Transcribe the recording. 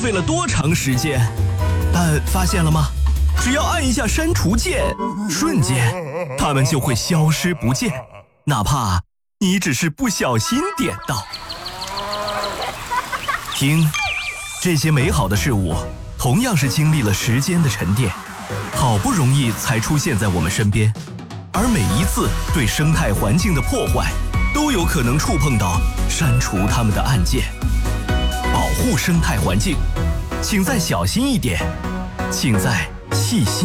费了多长时间？但发现了吗？只要按一下删除键，瞬间它们就会消失不见，哪怕你只是不小心点到。听，这些美好的事物同样是经历了时间的沉淀，好不容易才出现在我们身边，而每一次对生态环境的破坏，都有可能触碰到删除它们的按键。保护生态环境，请再小心一点，请再细心。